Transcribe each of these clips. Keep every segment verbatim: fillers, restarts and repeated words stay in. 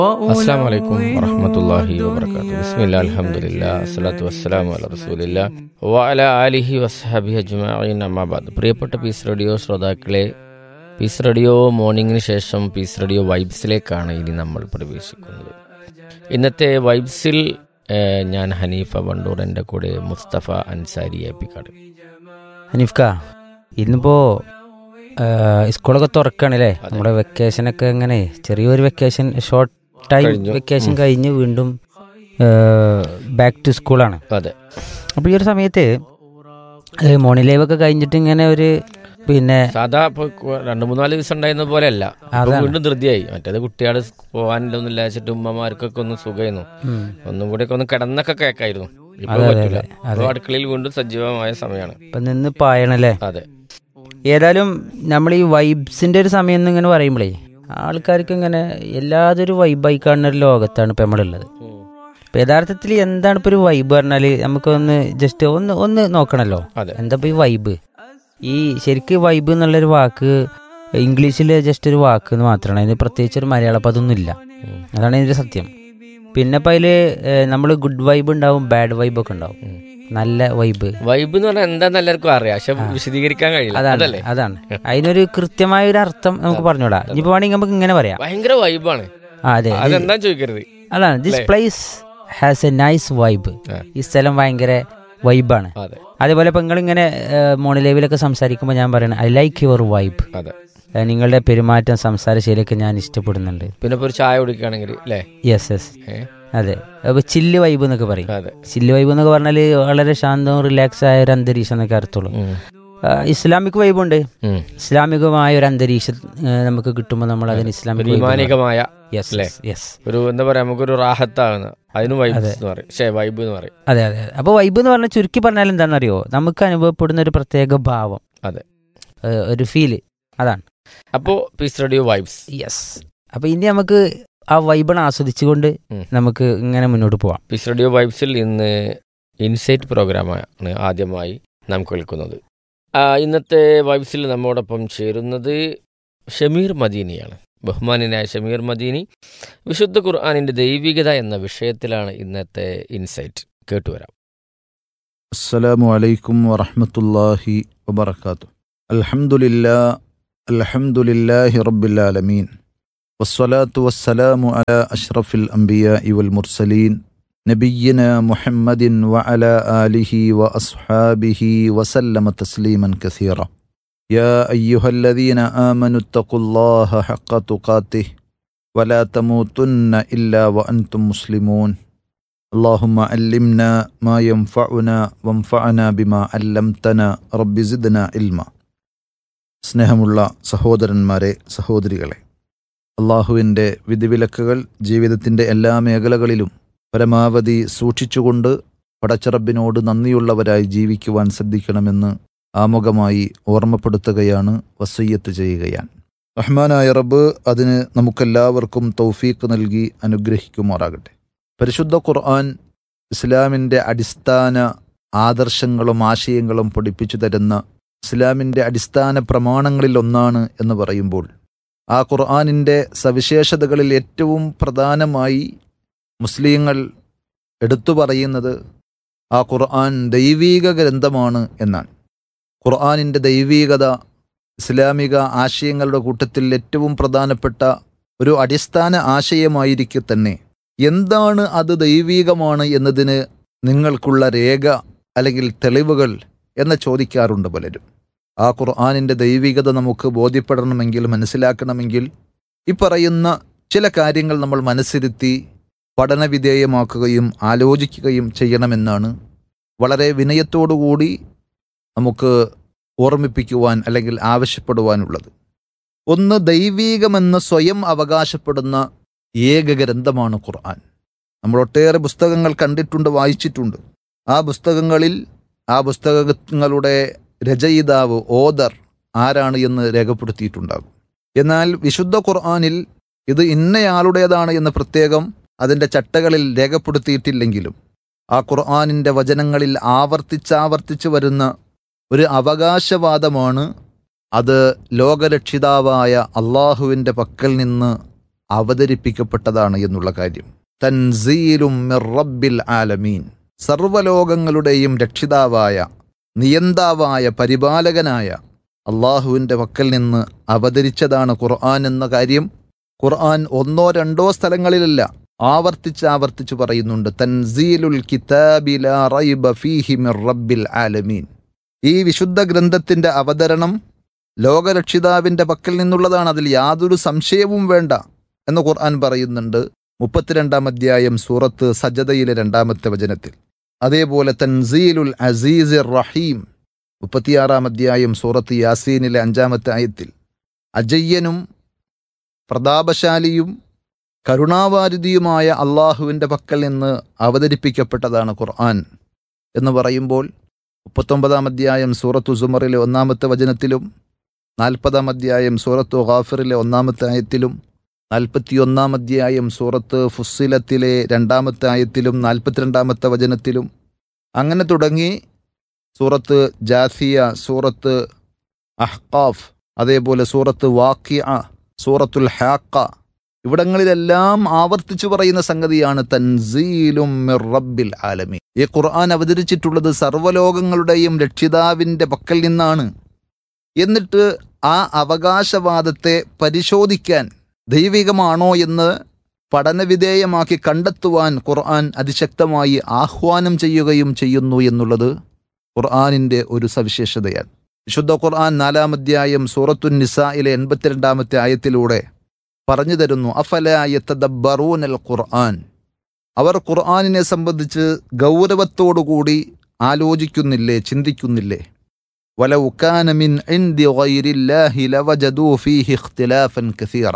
അസ്സലാമു അലൈക്കും വറഹ്മത്തുള്ളാഹി വബറകാതുഹു. ബിസ്മില്ലാഹിൽ അൽഹംദുലില്ലാഹി വസ്സലാത്തു വസ്സലാമു അലാ റസൂലില്ലാഹി വഅലാ ആലിഹി വസ്ഹബിഹി അജ്മഈൻ. അമ്മാ ബഅദ്. പ്രിയപ്പെട്ട പീസ് റേഡിയോ ശ്രോതാക്കളെ, പീസ് റേഡിയോ മോർണിംഗിന് ശേഷം പീസ് റേഡിയോ വൈബ്സിലേക്കാണ് ഇനി നമ്മൾ പ്രവേശിക്കുന്നത്. ഇന്നത്തെ വൈബ്സിൽ ഏഹ്, ഞാൻ ഹനീഫ വണ്ടൂർ, എൻ്റെ കൂടെ മുസ്തഫ അൻസാരി ഏപ്പിക്കാട്. ഹനീഫ്ക, ഇന്നിപ്പോ സ്കൂളൊക്കെ തുറക്കാണല്ലേ? നമ്മുടെ വെക്കേഷനൊക്കെ എങ്ങനെ, ചെറിയൊരു വെക്കേഷൻ, ഷോർട്ട് ടൈം കഴിഞ്ഞു. വെക്കേഷൻ കഴിഞ്ഞ് വീണ്ടും ബാക്ക് ടു സ്കൂളാണ്. അതെ, അപ്പോൾ ഈ ഒരു സമയത്ത് മോർണിംഗ് ലൈവ് ഒക്കെ കഴിഞ്ഞിട്ട് ഇങ്ങനെ ഒരു പിന്നെ സാധാ ഇപ്പൊ രണ്ടു മൂന്നാല് ദിവസം ഉണ്ടായിരുന്ന പോലെ അല്ല, ഇപ്പൊ വീണ്ടും ധൃതിയായി. മറ്റേത് കുട്ടികൾ പോകാനില്ലെന്ന് വിചാരിച്ചിട്ട് ഉമ്മമാർക്കൊക്കെ ഒന്ന് സുഖമായിരുന്നു, ഉം, ഒന്നും കൂടെ ഒക്കെ ഒന്ന് കിടന്നൊക്കെ കേൾക്കായിരുന്നു. ഇപ്പൊ അതെ, അതെ, പറ്റില്ല. അതെ. ഇപ്പൊ അടുക്കളയിൽ വീണ്ടും സജീവമായ സമയമാണ്. ഇപ്പം നിന്ന് പായണല്ലേ? അതെ, ഏതായാലും നമ്മൾ ഈ വൈബ്സിന്റെ ഒരു സമയം എന്ന് ഇങ്ങനെ പറയുമ്പോഴേ ആൾക്കാർക്ക് ഇങ്ങനെ എല്ലാതൊരു വൈബായി കാണുന്ന ഒരു ലോകത്താണ് ഇപ്പം നമ്മളുള്ളത്. ഇപ്പം യഥാർത്ഥത്തിൽ എന്താണ് ഇപ്പോൾ ഒരു വൈബ് പറഞ്ഞാൽ നമുക്കൊന്ന് ജസ്റ്റ് ഒന്ന് ഒന്ന് നോക്കണമല്ലോ. അതെ. എന്താ ഇപ്പോൾ ഈ വൈബ്? ഈ ശരിക്ക് വൈബ് എന്നുള്ളൊരു വാക്ക് ഇംഗ്ലീഷിൽ ജസ്റ്റ് ഒരു വാക്ക് എന്ന് മാത്രമാണ്, അതിന് പ്രത്യേകിച്ച് ഒരു മലയാള പദമൊന്നും ഇല്ല. അതാണ് ഇതിൻ്റെ സത്യം. പിന്നെ ഇപ്പം അതിൽ നമ്മൾ ഗുഡ് വൈബ് ഉണ്ടാവും, ബാഡ് വൈബൊക്കെ ഉണ്ടാവും. നല്ല വൈബ് വൈബ് എന്ന് പറഞ്ഞാൽ എന്താന്ന് എല്ലാവർക്കും അറിയാം, പക്ഷെ വിശദീകരിക്കാൻ കഴിയില്ല. അതാണ് അതല്ലേ, അതാണ് അതിനൊരു കൃത്യമായ ഒരു അർത്ഥം നമുക്ക് പറഞ്ഞോടാ. ഇനിയിപ്പോ വേണമെങ്കിൽ നമുക്ക് ഇങ്ങനെ പറയാം. ഭയങ്കര വൈബാണ്. ആ, അതെ, അതെന്താ ചോദിക്കരുത്. അതാണ് this place has A nice vibe. ഈ സ്ഥലം ഭയങ്കര വൈബാണ്. അതെ, അതേപോലെ ഇപ്പൊ നിങ്ങൾ ഇങ്ങനെ മോർണിംഗ് ലൈവിലൊക്കെ സംസാരിക്കുമ്പോൾ ഞാൻ പറയണ ഐ ലൈക്ക് യുവർ വൈബ്. അതെ. നിങ്ങളുടെ പെരുമാറ്റം, സംസാര ശൈലിയൊക്കെ ഞാൻ ഇഷ്ടപ്പെടുന്നുണ്ട്. പിന്നെ ഇപ്പൊ ഒരു ചായ കുടിക്കുകയാണെങ്കിൽ അല്ലേ? യെസ് യെസ് ഏ? അതെ. അപ്പൊ ചില്ല് വൈബ് എന്നൊക്കെ പറയും. അതെ. ചില്ല് വൈബ് എന്നൊക്കെ പറഞ്ഞാല് വളരെ ശാന്തവും റിലാക്സ് ആയ ഒരു അന്തരീക്ഷം എന്നൊക്കെ അർത്ഥമുള്ളൂ. ഉം. ഇസ്ലാമിക് വൈബുണ്ട്. ഉം. ഇസ്ലാമികമായ ഒരു അന്തരീക്ഷം ഏഹ്, നമുക്ക് കിട്ടുമ്പോൾ നമ്മൾ അതിന് ഇസ്ലാമിക് ഒരു ഈമാനികമായ യെസ് അല്ലേ? യെസ് ഒരു എന്താ പറയാ, നമുക്കൊരു റാഹത്താകുന്ന അതിന് വൈബ് എന്ന് പറയും. പക്ഷേ വൈബ് എന്ന് പറയും. അതെ അതെ. അപ്പോൾ വൈബ് എന്ന് പറഞ്ഞാൽ ചുരുക്കി പറഞ്ഞാൽ എന്താണെന്നറിയോ, നമുക്ക് അനുഭവപ്പെടുന്ന ഒരു പ്രത്യേക ഭാവം, അതെ, ഏഹ്, ഒരു ഫീല്, അതാണ്. അപ്പോ പീസ് റേഡിയോ വൈബ്സ്. യെസ്. അപ്പോൾ ഇനി നമുക്ക് ആ വൈബിനെ ആസ്വദിച്ചുകൊണ്ട് ഉം. നമുക്ക് ഇങ്ങനെ മുന്നോട്ട് പോവാം. പീസ് റേഡിയോ വൈബ്സിൽ ഇന്ന് ഇൻസൈറ്റ് പ്രോഗ്രാമാണ് ആദ്യമായി നാം കേൾക്കുന്നത്. ആ, ഇന്നത്തെ വൈബ്സിൽ നമ്മോടൊപ്പം ചേരുന്നത് ഷമീർ മദീനിയാണ്. ബഹുമാനായ ഷമീർ മദീനി വിശുദ്ധ ഖുർആനിന്റെ ദൈവികത എന്ന വിഷയത്തിലാണ് ഇന്നത്തെ ഇൻസൈറ്റ്. കേട്ടുവരാം. അസ്സലാമു അലൈക്കും വറഹ്മത്തുള്ളാഹി വബറകാതുഹു. അൽഹംദുലില്ലാ അൽഹംദുലില്ലാഹി റബ്ബിൽ ആലമീൻ വസ്സലാത്തു വസ്സലാമു അലാ അഷ്റഫിൽ അംബിയാഇ വൽ മുർസലീൻ നബിയ്യിനാ മുഹമ്മദിൻ വഅലാ ആലിഹി വഅസ്ഹാബിഹി വസല്ലമ തസ്ലീമൻ കസീറ. യാ അയ്യുഹല്ലദീന ആമനു ഇത്തഖുല്ലാഹ ഹഖ്ക തുഖാതിഹി വലാ തമൂതുന്ന ഇല്ലാ വഅൻതും മുസ്ലിമൂൻ. اللهم علمنا ما ينفعنا وانفعنا بما علمتنا رب زدنا علما. സ്നേഹമുള്ള സഹോദരന്മാരെ, സഹോദരികളെ, അള്ളാഹുവിൻ്റെ വിധിവിലക്കുകൾ ജീവിതത്തിൻ്റെ എല്ലാ മേഖലകളിലും പരമാവധി സൂക്ഷിച്ചുകൊണ്ട് പടച്ചറബിനോട് നന്ദിയുള്ളവരായി ജീവിക്കുവാൻ ശ്രദ്ധിക്കണമെന്ന് ആമുഖമായി ഓർമ്മപ്പെടുത്തുകയാണ്, വസിയ്യത്ത് ചെയ്യുകയാണ്. റഹ്മാനായ റബ്ബ് അതിന് നമുക്കെല്ലാവർക്കും തൗഫീഖ് നൽകി അനുഗ്രഹിക്കുമാറാകട്ടെ. പരിശുദ്ധ ഖുർആൻ ഇസ്ലാമിൻ്റെ അടിസ്ഥാന ആദർശങ്ങളും ആശയങ്ങളും പഠിപ്പിച്ചു തരുന്ന ഇസ്ലാമിൻ്റെ അടിസ്ഥാന പ്രമാണങ്ങളിലൊന്നാണ് എന്ന് പറയുമ്പോൾ ആ ഖുർആനിൻ്റെ സവിശേഷതകളിൽ ഏറ്റവും പ്രധാനമായി മുസ്ലിങ്ങൾ എടുത്തു പറയുന്നത് ആ ഖുർആൻ ദൈവീക ഗ്രന്ഥമാണ് എന്നാണ്. ഖുർആനിൻ്റെ ദൈവീകത ഇസ്ലാമിക ആശയങ്ങളുടെ കൂട്ടത്തിൽ ഏറ്റവും പ്രധാനപ്പെട്ട ഒരു അടിസ്ഥാന ആശയമായിരിക്കെ തന്നെ എന്താണ് അത് ദൈവീകമാണ് എന്നതിന് നിങ്ങൾക്കുള്ള രേഖ അല്ലെങ്കിൽ തെളിവുകൾ എന്ന് ചോദിക്കാറുണ്ട് പലരും. ആ ഖുർആനിൻ്റെ ദൈവികത നമുക്ക് ബോധ്യപ്പെടണമെങ്കിൽ, മനസ്സിലാക്കണമെങ്കിൽ ഈ പറയുന്ന ചില കാര്യങ്ങൾ നമ്മൾ മനസ്സിരുത്തി പഠനവിധേയമാക്കുകയും ആലോചിക്കുകയും ചെയ്യണമെന്നാണ് വളരെ വിനയത്തോടുകൂടി നമുക്ക് ഓർമ്മിപ്പിക്കുവാൻ അല്ലെങ്കിൽ ആവശ്യപ്പെടുവാനുള്ളത്. ഒന്ന്, ദൈവീകമെന്ന് സ്വയം അവകാശപ്പെടുന്ന ഏക ഗ്രന്ഥമാണ് ഖുർആൻ. നമ്മൾ ഒട്ടേറെ പുസ്തകങ്ങൾ കണ്ടിട്ടുണ്ട്, വായിച്ചിട്ടുണ്ട്. ആ പുസ്തകങ്ങളിൽ ആ പുസ്തകങ്ങളുടെ രചയിതാവ്, ഓദർ ആരാണ് എന്ന് രേഖപ്പെടുത്തിയിട്ടുണ്ടാകും. എന്നാൽ വിശുദ്ധ ഖുർആനിൽ ഇത് ഇന്നയാളുടേതാണ് എന്ന് പ്രത്യേകം അതിൻ്റെ ചട്ടകളിൽ രേഖപ്പെടുത്തിയിട്ടില്ലെങ്കിലും ആ ഖുർആനിൻ്റെ വചനങ്ങളിൽ ആവർത്തിച്ചാവർത്തിച്ച് വരുന്ന ഒരു അവകാശവാദമാണ് അത് ലോകരക്ഷിതാവായ അള്ളാഹുവിൻ്റെ പക്കൽ നിന്ന് അവതരിപ്പിക്കപ്പെട്ടതാണ് എന്നുള്ള കാര്യം. തൻസീലും മിർ റബ്ബിൽ ആലമീൻ, സർവ്വലോകങ്ങളുടെയും രക്ഷിതാവായ, നിയന്താവായ, പരിപാലകനായ അള്ളാഹുവിൻ്റെ പക്കൽ നിന്ന് അവതരിച്ചതാണ് ഖുർആൻ എന്ന കാര്യം ഖുർആൻ ഒന്നോ രണ്ടോ സ്ഥലങ്ങളിലല്ല ആവർത്തിച്ച് ആവർത്തിച്ച് പറയുന്നുണ്ട്. തൻസീലുൽ കിതാബി ലാ റൈബ ഫീഹി മിർ റബ്ബിൽ ആലമീൻ. ഈ വിശുദ്ധ ഗ്രന്ഥത്തിൻ്റെ അവതരണം ലോകരക്ഷിതാവിൻ്റെ പക്കൽ നിന്നുള്ളതാണ്, അതിൽ യാതൊരു സംശയവും വേണ്ട എന്ന് ഖുർആൻ പറയുന്നുണ്ട് മുപ്പത്തിരണ്ടാം അധ്യായം സൂറത്ത് സജദയിലെ രണ്ടാമത്തെ വചനത്തിൽ. അതേപോലെ തൻസീലുൽ അസീസിർ റഹീം മുപ്പത്തിയാറാം അധ്യായം സൂറത്ത് യാസീനിലെ അഞ്ചാമത്തെ ആയത്തിൽ അജയ്യനും പ്രതാപശാലിയും കരുണാവാരിധിയുമായ അള്ളാഹുവിൻ്റെ പക്കൽ നിന്ന് അവതരിപ്പിക്കപ്പെട്ടതാണ് ഖുർആൻ എന്ന് പറയുമ്പോൾ മുപ്പത്തൊമ്പതാം അധ്യായം സൂറത്തു സുമറിലെ ഒന്നാമത്തെ വചനത്തിലും നാൽപ്പതാം അധ്യായം സൂറത്തു ഗാഫിറിലെ ഒന്നാമത്തെ ആയത്തിലും നാൽപ്പത്തിയൊന്നാം അധ്യായം സൂറത്ത് ഫുസ്സിലത്തിലെ രണ്ടാമത്തെ ആയത്തിലും നാൽപ്പത്തിരണ്ടാമത്തെ വചനത്തിലും അങ്ങനെ തുടങ്ങി സൂറത്ത് ജാസിയ, സൂറത്ത് അഹ്ഖാഫ്, അതേപോലെ സൂറത്ത് വാഖിഅ, സൂറത്തുൽ ഹാഖ, ഇവിടങ്ങളിലെല്ലാം ആവർത്തിച്ചു പറയുന്ന സംഗതിയാണ് തൻസീലും മിർ റബ്ബിൽ ആലമീൻ. ഈ ഖുർആൻ അവതരിച്ചിട്ടുള്ളത് സർവ്വലോകങ്ങളുടെയും രക്ഷിതാവിൻ്റെ പക്കൽ നിന്നാണ്. എന്നിട്ട് ആ അവകാശവാദത്തെ പരിശോധിക്കാൻ, ദൈവികമാണോ എന്ന് പഠനവിധേയമാക്കി കണ്ടെത്തുവാൻ ഖുർആൻ അതിശക്തമായി ആഹ്വാനം ചെയ്യുകയും ചെയ്യുന്നു എന്നുള്ളത് ഖുർആനിൻ്റെ ഒരു സവിശേഷതയാണ്. വിശുദ്ധ ഖുർആൻ നാലാം അധ്യായം സൂറത്തുൻ നിസായിലെ എൺപത്തിരണ്ടാമത്തെ ആയത്തിലൂടെ പറഞ്ഞു തരുന്നു, അഫലാ യതദബ്ബറൂനൽ ഖുർആൻ, അവർ ഖുർആനിനെ സംബന്ധിച്ച് ഗൗരവത്തോടുകൂടി ആലോചിക്കുന്നില്ലേ, ചിന്തിക്കുന്നില്ലേ? വലൗ കാന മിൻ ഇൻദി ഗൈരില്ലാഹി ലവജദൂ ഫീഹി ഇഖ്തിലാഫൻ കസീറ.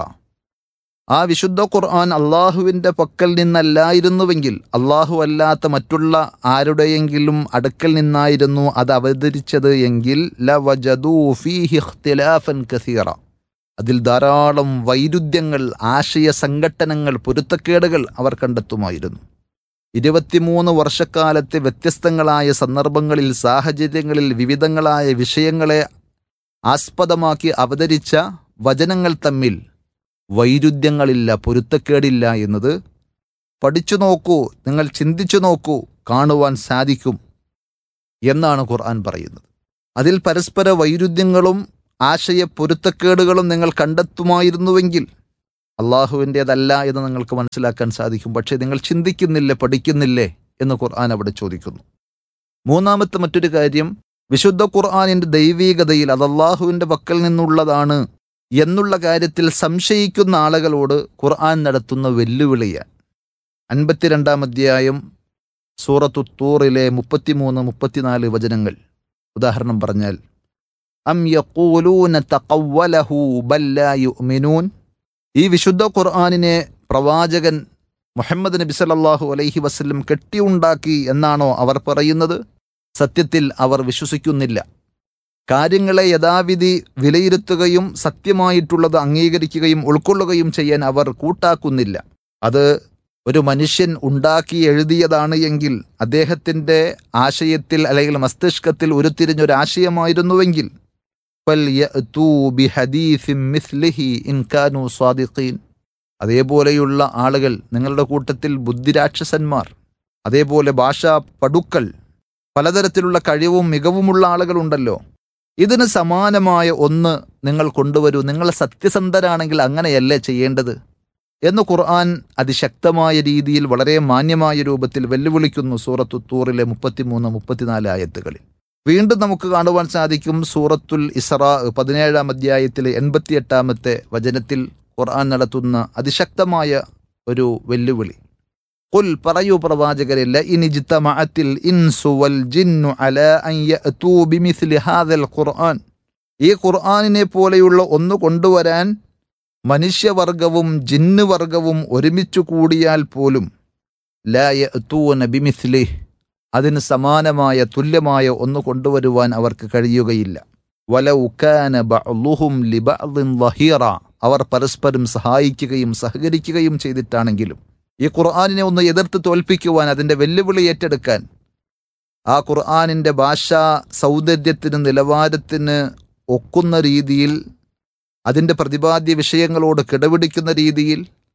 ആ വിശുദ്ധ ഖുർആൻ അള്ളാഹുവിൻ്റെ പക്കൽ നിന്നല്ലായിരുന്നുവെങ്കിൽ, അള്ളാഹു അല്ലാത്ത മറ്റുള്ള ആരുടെയെങ്കിലും അടുക്കൽ നിന്നായിരുന്നു അത് അവതരിച്ചത് എങ്കിൽ ലവജദൂ ഫീഹി ഇഖ്തിലാഫൻ കസീറ, അതിൽ ധാരാളം വൈരുദ്ധ്യങ്ങൾ, ആശയ സംഘട്ടനങ്ങൾ, പൊരുത്തക്കേടുകൾ അവർ കണ്ടെത്തുമായിരുന്നു. ഇരുപത്തിമൂന്ന് വർഷക്കാലത്തെ വ്യത്യസ്തങ്ങളായ സന്ദർഭങ്ങളിൽ, സാഹചര്യങ്ങളിൽ വിവിധങ്ങളായ വിഷയങ്ങളെ ആസ്പദമാക്കി അവതരിച്ച വചനങ്ങൾ തമ്മിൽ വൈരുദ്ധ്യങ്ങളില്ല, പൊരുത്തക്കേടില്ല എന്നത് പഠിച്ചു നോക്കൂ, നിങ്ങൾ ചിന്തിച്ചു നോക്കൂ, കാണുവാൻ സാധിക്കും എന്നാണ് ഖുർആൻ പറയുന്നത്. അതിൽ പരസ്പര വൈരുദ്ധ്യങ്ങളും ആശയ പൊരുത്തക്കേടുകളും നിങ്ങൾ കണ്ടെത്തുമായിരുന്നുവെങ്കിൽ അള്ളാഹുവിൻ്റേതല്ല എന്ന് നിങ്ങൾക്ക് മനസ്സിലാക്കാൻ സാധിക്കും. പക്ഷേ നിങ്ങൾ ചിന്തിക്കുന്നില്ലേ, പഠിക്കുന്നില്ലേ എന്ന് ഖുർആൻ അവിടെ ചോദിക്കുന്നു. മൂന്നാമത്തെ മറ്റൊരു കാര്യം, വിശുദ്ധ ഖുർആനിൻ്റെ ദൈവീകതയിൽ അത് അള്ളാഹുവിൻ്റെ പക്കൽ നിന്നുള്ളതാണ് എന്നുള്ള കാര്യത്തിൽ സംശയിക്കുന്ന ആളുകളോട് ഖുർആൻ നടത്തുന്ന വെല്ലുവിളിയാണ്. അൻപത്തിരണ്ടാം അധ്യായം സൂറത്തു തൂറിലെ മുപ്പത്തിമൂന്ന് മുപ്പത്തിനാല് വചനങ്ങൾ ഉദാഹരണം പറഞ്ഞാൽ, അം യഖൂലൂന തഖവ്വലഹു ബൽ ലാ യുഅ്മിനൂൻ, ഈ വിശുദ്ധ ഖുർആനിനെ പ്രവാചകൻ മുഹമ്മദ് നബി സല്ലല്ലാഹു അലൈഹി വസല്ലം കെട്ടിയുണ്ടാക്കി എന്നാണോ അവർ പറയുന്നത്? സത്യത്തിൽ അവർ വിശ്വസിക്കുന്നില്ല. കാര്യങ്ങളെ യഥാവിധി വിലയിരുത്തുകയും സത്യമായിട്ടുള്ളത് അംഗീകരിക്കുകയും ഉൾക്കൊള്ളുകയും ചെയ്യാൻ അവർ കൂട്ടാക്കുന്നില്ല. അത് ഒരു മനുഷ്യൻ ഉണ്ടാക്കി എഴുതിയതാണ് എങ്കിൽ അദ്ദേഹത്തിൻ്റെ ആശയത്തിൽ അല്ലെങ്കിൽ മസ്തിഷ്കത്തിൽ ഉരുത്തിരിഞ്ഞൊരാശയമായിരുന്നുവെങ്കിൽ ഫൽയഅ്തൂ ബിഹദീസിൻ മിസ്ലിഹി ഇൻ കാനൂ സ്വാദിഖീൻ, അതേപോലെയുള്ള ആളുകൾ നിങ്ങളുടെ കൂട്ടത്തിൽ ബുദ്ധിരാക്ഷസന്മാർ, അതേപോലെ ഭാഷാ പടുക്കൾ, പലതരത്തിലുള്ള കഴിവും മികവുമുള്ള ആളുകളുണ്ടല്ലോ, ഇതിന് സമാനമായ ഒന്ന് നിങ്ങൾ കൊണ്ടുവരൂ, നിങ്ങൾ സത്യസന്ധരാണെങ്കിൽ അങ്ങനെയല്ലേ ചെയ്യേണ്ടത് എന്ന് ഖുർആൻ അതിശക്തമായ രീതിയിൽ വളരെ മാന്യമായ രൂപത്തിൽ വെല്ലുവിളിക്കുന്നു സൂറത്തു തൂറിലെ മുപ്പത്തിമൂന്ന് മുപ്പത്തിനാല് ആയത്തുകളിൽ. വീണ്ടും നമുക്ക് കാണുവാൻ സാധിക്കും സൂറത്തുൽ ഇസ്രാ പതിനേഴാം അധ്യായത്തിലെ എൺപത്തിയെട്ടാമത്തെ വചനത്തിൽ ഖുർആൻ നടത്തുന്ന അതിശക്തമായ ഒരു വെല്ലുവിളി. ഖുൽ, പറയൂ പ്രവാചകരെ, ലഇൻ ഇജ്തമഅത്തിൽ ഇൻസു വൽ ജിന്നു അലാ അൻ യഅതൂ ബിമിസ്ലി ഹാദൽ ഖുർആൻ, ഈ ഖുർആനിനെ പോലെയുള്ള ഒന്ന് കൊണ്ടുവരാൻ മനുഷ്യവർഗവും ജിന്ന് വർഗവും ഒരുമിച്ചു കൂടിയാൽ പോലും ലാ യഅതൂന ബിമിസ്ലിഹി, അതിന് സമാനമായ തുല്യമായ ഒന്ന് കൊണ്ടുവരുവാൻ അവർക്ക് കഴിയുകയില്ല. വലൗ കാന ബഅ്ളുഹും ലിബഅ്ളിൻ ളഹീറ, അവർ പരസ്പരം സഹായിക്കുകയും സഹകരിക്കുകയും ചെയ്തിട്ടാണെങ്കിലും ഈ ഖുർആനിനെ ഒന്ന് എതിർത്ത് തോൽപ്പിക്കുവാൻ, അതിൻ്റെ വെല്ലുവിളി ഏറ്റെടുക്കാൻ, ആ ഖുർആനിൻ്റെ ഭാഷാ സൗന്ദര്യത്തിന് നിലവാരത്തിന് ഒക്കുന്ന രീതിയിൽ, അതിൻ്റെ പ്രതിപാദ്യ വിഷയങ്ങളോട് കിടപിടിക്കുന്ന രീതിയിൽ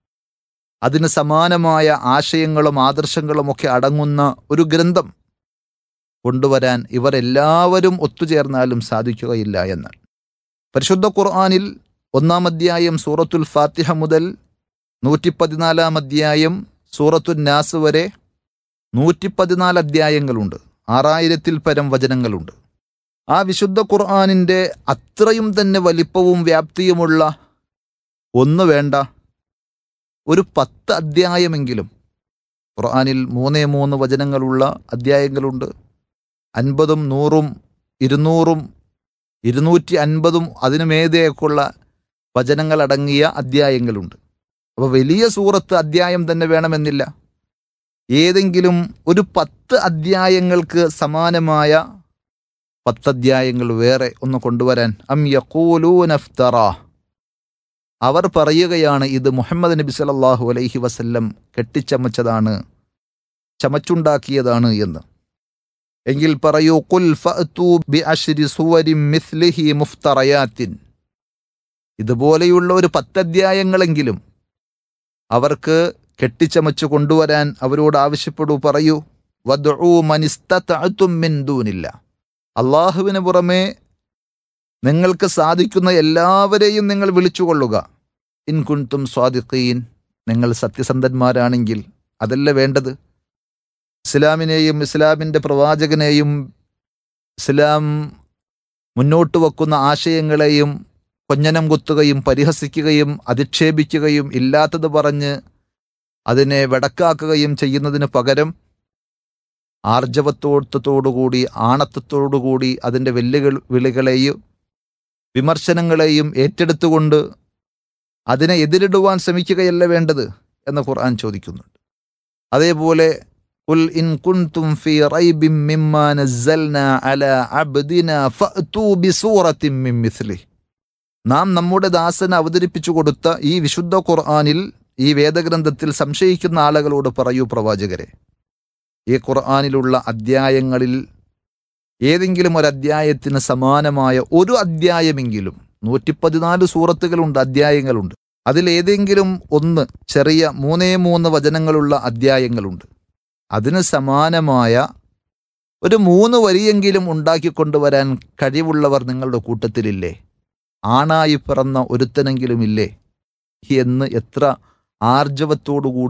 അതിന് സമാനമായ ആശയങ്ങളും ആദർശങ്ങളും ഒക്കെ അടങ്ങുന്ന ഒരു ഗ്രന്ഥം കൊണ്ടുവരാൻ ഇവരെല്ലാവരും ഒത്തുചേർന്നാലും സാധിക്കുകയില്ല എന്നാണ്. പരിശുദ്ധ ഖുർആനിൽ ഒന്നാം അധ്യായം സൂറത്തുൽ ഫാത്തിഹ മുതൽ നൂറ്റി പതിനാലാം അധ്യായം സൂറത്തുൽ നാസ് വരെ നൂറ്റി പതിനാല് അധ്യായങ്ങളുണ്ട്. ആറായിരത്തിൽ പരം വചനങ്ങളുണ്ട്. ആ വിശുദ്ധ ഖുർആനിൻ്റെ അത്രയും തന്നെ വലിപ്പവും വ്യാപ്തിയുമുള്ള ഒന്ന് വേണ്ട, ഒരു പത്ത് അധ്യായമെങ്കിലും. ഖുർആനിൽ മൂന്നേ മൂന്ന് വചനങ്ങളുള്ള അധ്യായങ്ങളുണ്ട്. അൻപതും നൂറും ഇരുന്നൂറും ഇരുന്നൂറ്റി അൻപതും അതിനുമേതെയൊക്കെയുള്ള വചനങ്ങളടങ്ങിയ അധ്യായങ്ങളുണ്ട്. അപ്പോൾ വലിയ സൂറത്ത് അധ്യായം തന്നെ വേണമെന്നില്ല. ഏതെങ്കിലും ഒരു പത്ത് അധ്യായങ്ങൾക്ക് സമാനമായ പത്തധ്യായങ്ങൾ വേറെ ഒന്ന് കൊണ്ടുവരാൻ. അം യഖൂലൂന ഇഫ്തറാ, അവർ പറയുകയാണ് ഇത് മുഹമ്മദ് നബി സല്ലല്ലാഹു അലൈഹി വസല്ലം കെട്ടിച്ചമച്ചതാണ്, ചമച്ചുണ്ടാക്കിയതാണ് എന്ന്. എങ്കിൽ പറയൂ, ഖുൽ ഫഅ്തു ബിഅശ്രി സുവരിൻ മിസ്ലിഹി മുഫ്തറയാത്തിൻ, ഇതുപോലെയുള്ള ഒരു പത്തധ്യായങ്ങളെങ്കിലും അവർക്ക് കെട്ടിച്ചമച്ചു കൊണ്ടുവരാൻ അവരോട് ആവശ്യപ്പെടൂ. പറയൂ, വദ്ഉ മനിസ്തതഅതും മിൻ ദൂനില്ലാ, അള്ളാഹുവിന് പുറമെ നിങ്ങൾക്ക് സാധിക്കുന്ന എല്ലാവരെയും നിങ്ങൾ വിളിച്ചുകൊള്ളുക. ഇൻ കുൻതും സ്വാദിഖീൻ, നിങ്ങൾ സത്യസന്ധന്മാരാണെങ്കിൽ. അതല്ല വേണ്ടത്. ഇസ്ലാമിനെയും ഇസ്ലാമിൻ്റെ പ്രവാചകനെയും ഇസ്ലാം മുന്നോട്ട് വെക്കുന്ന ആശയങ്ങളെയും കൊഞ്ഞനം കുത്തുകയും പരിഹസിക്കുകയും അധിക്ഷേപിക്കുകയും ഇല്ലാത്തത് പറഞ്ഞ് അതിനെ വെടക്കാക്കുകയും ചെയ്യുന്നതിന് പകരം ആർജവത്തോടത്തോടുകൂടി ആണത്തത്തോടുകൂടി അതിൻ്റെ വെല്ലുകൾ വിളികളെയും വിമർശനങ്ങളെയും ഏറ്റെടുത്തുകൊണ്ട് അതിനെ എതിരിടുവാൻ ശ്രമിക്കുകയല്ല വേണ്ടത് എന്ന് ഖുർആൻ ചോദിക്കുന്നുണ്ട്. അതേപോലെ ഖുൽ ഇൻ കുൻതും ഫീ റൈബിൻ മിമ്മാ നസ്സൽനാ അലാ അബ്ദിനാ ഫഅ്തു ബിസൂറത്തിൻ മിൻ മിസ്ലിഹി, നാം നമ്മുടെ ദാസന് അവതരിപ്പിച്ചു കൊടുത്ത ഈ വിശുദ്ധ ഖുർആനിൽ, ഈ വേദഗ്രന്ഥത്തിൽ സംശയിക്കുന്ന ആളുകളോട് പറയൂ പ്രവാചകരെ, ഈ ഖുർആനിലുള്ള അധ്യായങ്ങളിൽ ഏതെങ്കിലും ഒരു അധ്യായത്തിന് സമാനമായ ഒരു അധ്യായമെങ്കിലും, നൂറ്റി പതിനാല് സൂറത്തുകളുണ്ട്, അധ്യായങ്ങളുണ്ട്, അതിലേതെങ്കിലും ഒന്ന് ചെറിയ മൂന്നേ മൂന്ന് വചനങ്ങളുള്ള അധ്യായങ്ങളുണ്ട്, അതിന് സമാനമായ ഒരു മൂന്ന് വരിയെങ്കിലും ഉണ്ടാക്കിക്കൊണ്ടുവരാൻ കഴിവുള്ളവർ നിങ്ങളുടെ കൂട്ടത്തിലില്ലേ? ആണായി പിറന്ന ഒരുത്തനെങ്കിലും ഇല്ലേ എന്ന് എത്ര ആർജവത്തോടുകൂടി